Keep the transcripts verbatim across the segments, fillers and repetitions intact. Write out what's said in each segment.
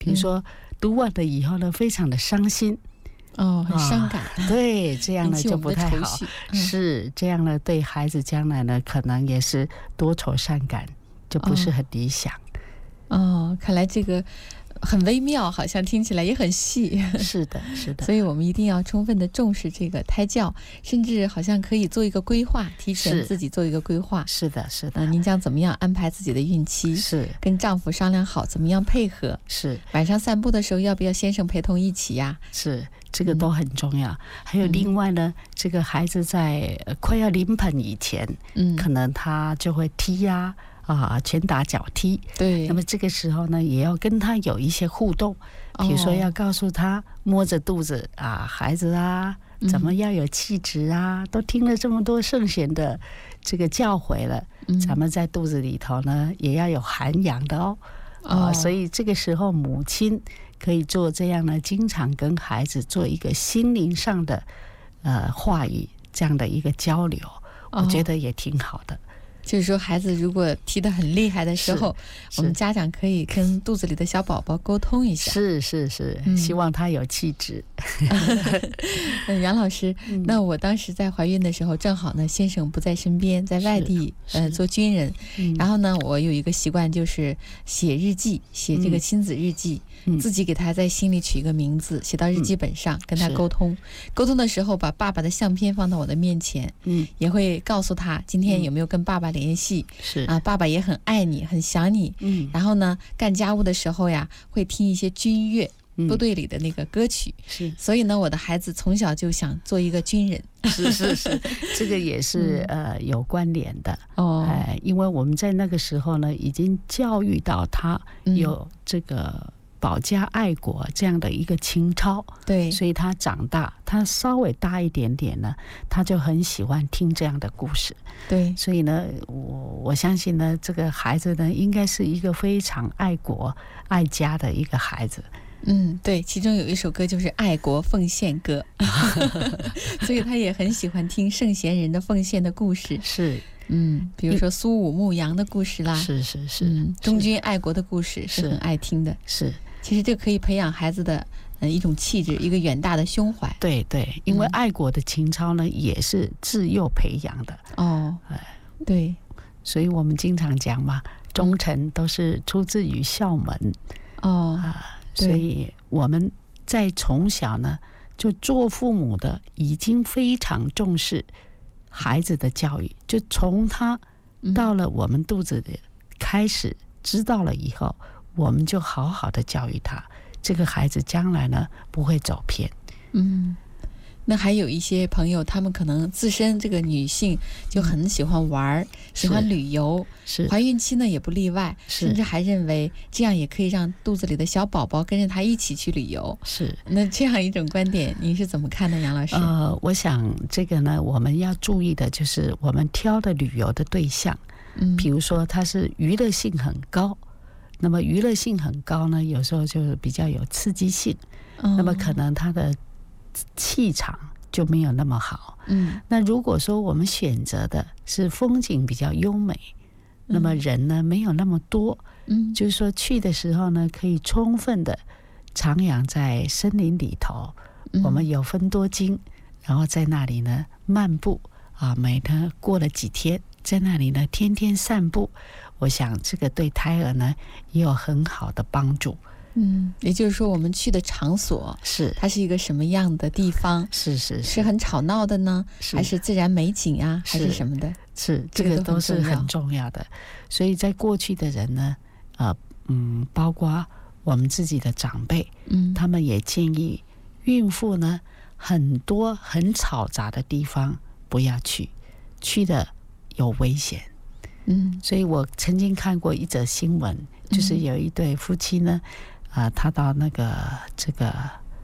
比如说读完了以后呢，非常的伤心。 哦，很伤感、啊、 对，这样呢就不太好、 嗯、 是这样呢对孩子将来呢可能也是多愁善感，就不是很理想。 哦, 哦看来这个很微妙，好像听起来也很细。 是的是的， 所以我们一定要充分的重视这个胎教，甚至好像可以做一个规划，提前自己做一个规划。 是的是的、 呃、您将怎么样安排自己的孕期， 是跟丈夫商量好怎么样配合， 是晚上散步的时候要不要先生陪同一起呀？ 是，这个都很重要、嗯、还有另外呢、嗯、这个孩子在快要临盆以前，嗯，可能他就会踢呀、啊啊，拳打脚踢， 对。 那么这个时候呢，也要跟他有一些互动，比如说要告诉他摸着肚子啊，孩子啊，怎么要有气质啊、嗯、都听了这么多圣贤的这个教诲了、嗯、咱们在肚子里头呢也要有涵养的哦。啊、哦，所以这个时候母亲可以做这样呢，经常跟孩子做一个心灵上的呃话语，这样的一个交流，我觉得也挺好的。 就是说孩子如果踢得很厉害的时候，我们家长可以跟肚子里的小宝宝沟通一下， 是是是、嗯、希望他有气质。 杨老师、嗯、那我当时在怀孕的时候正好呢先生不在身边，在外地呃做军人、嗯、然后呢我有一个习惯就是写日记，写这个亲子日记、嗯、自己给他在心里取一个名字，写到日记本上、嗯、跟他沟通沟通的时候把爸爸的相片放到我的面前，嗯，也会告诉他今天有没有跟爸爸联系，是啊，爸爸也很爱你，很想你。嗯，然后呢，干家务的时候呀，会听一些军乐，部队里的那个歌曲。是，所以呢，我的孩子从小就想做一个军人。 是是是，这个也是、嗯、呃有关联的哦、呃。因为我们在那个时候呢，已经教育到他有这个保家爱国这样的一个情操，对，所以他长大，他稍微大一点点呢，他就很喜欢听这样的故事，对，所以呢，我我相信呢，这个孩子呢，应该是一个非常爱国爱家的一个孩子。 嗯，对，其中有一首歌就是爱国奉献歌所以他也很喜欢听圣贤人的奉献的故事，是，嗯，比如说苏武牧羊的故事啦，是是是、嗯、忠君爱国的故事是很爱听的，是，其实这可以培养孩子的呃一种气质，一个远大的胸怀。 对对，因为爱国的情操呢、嗯、也是自幼培养的哦、呃，对，所以我们经常讲嘛，忠臣都是出自于校门哦啊、呃，所以我们在从小呢就做父母的已经非常重视孩子的教育，就从他到了我们肚子里开始知道了以后，我们就好好的教育他，这个孩子将来呢不会走偏。嗯， 那还有一些朋友，他们可能自身这个女性就很喜欢玩、嗯、喜欢旅游，是怀孕期呢也不例外，甚至还认为这样也可以让肚子里的小宝宝跟着他一起去旅游。是，那这样一种观点您是怎么看的，杨老师？ 呃，我想这个呢我们要注意的就是我们挑的旅游的对象，嗯，比如说它是娱乐性很高，那么娱乐性很高呢，有时候就比较有刺激性、哦、那么可能它的气场就没有那么好。嗯，那如果说我们选择的是风景比较优美，那么人呢没有那么多，嗯，就是说去的时候呢可以充分的徜徉在森林里头、嗯、我们有分多金，然后在那里呢漫步啊，每呢过了几天在那里呢天天散步，我想这个对胎儿呢也有很好的帮助。 嗯，也就是说我们去的场所是它是一个什么样的地方，是是 是, 是很吵闹的呢，还是自然美景啊，还是什么的， 是这个都是很重要的。所以在过去的人呢呃嗯，包括我们自己的长辈，嗯，他们也建议孕妇呢很多很嘈杂的地方不要去，去的有危险。嗯，所以我曾经看过一则新闻，就是有一对夫妻呢啊、呃，他到那个这个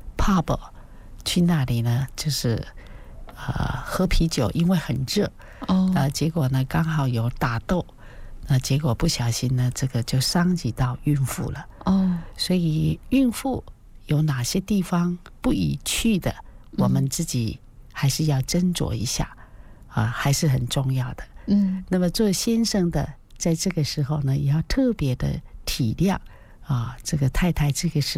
pub 去，那里呢就是呃喝啤酒，因为很热哦，呃结果呢刚好有打斗，那结果不小心呢这个就伤及到孕妇了哦。所以孕妇有哪些地方不宜去的，我们自己还是要斟酌一下啊、呃，还是很重要的。嗯，那么做先生的在这个时候呢也要特别的体谅啊，这个太太这个时